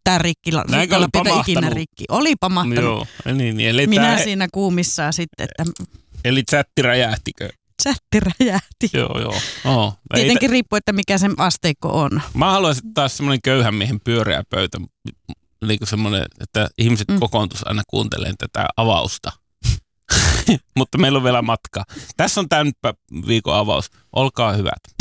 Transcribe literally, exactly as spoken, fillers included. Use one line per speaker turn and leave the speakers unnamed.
yhtään rikki, läpitä ikinä rikki. Oli pamahtanut.
Joo, niin, niin. Eli
Minä
tää,
siinä kuumissaan sitten, että...
Eli chatti räjähtikö?
Chatti räjähti.
Joo, joo. Oh,
Tietenkin riippuu, että mikä sen asteikko on.
Mä haluaisin taas semmoinen köyhän miehen pyöreä pöytä, niin kuin semmoinen, että ihmiset mm. kokoontus aina kuuntelemaan tätä avausta. Mutta meillä on vielä matkaa. Tässä on tämän viikon avaus. Olkaa hyvät.